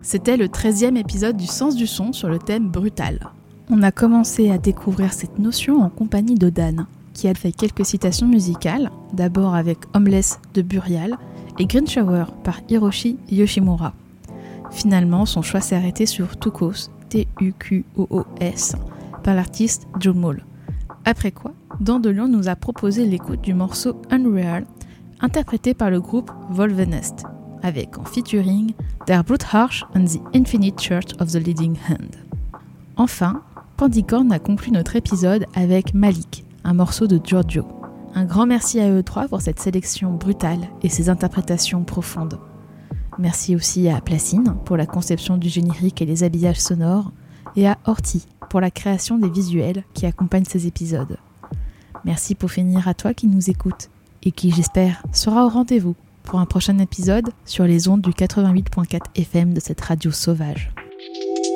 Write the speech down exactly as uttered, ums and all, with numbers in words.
C'était le treizième épisode du Sens du son sur le thème brutal. On a commencé à découvrir cette notion en compagnie de Dan, qui a fait quelques citations musicales, d'abord avec Homeless de Burial et Green Shower par Hiroshi Yoshimura. Finalement, son choix s'est arrêté sur Tukos, T U Q O O S, par l'artiste Joe Moll. Après quoi, Dan DeLeon nous a proposé l'écoute du morceau Unreal, interprété par le groupe Volvenest, avec en featuring Der Bluthharsh and the Infinite Church of the Leading Hand. Enfin, Pandicorn a conclu notre épisode avec Malik, un morceau de Giorgio. Un grand merci à eux trois pour cette sélection brutale et ses interprétations profondes. Merci aussi à Placine pour la conception du générique et les habillages sonores, et à Horty pour la création des visuels qui accompagnent ces épisodes. Merci pour finir à toi qui nous écoutes, et qui, j'espère, sera au rendez-vous pour un prochain épisode sur les ondes du quatre-vingt-huit virgule quatre F M de cette radio sauvage.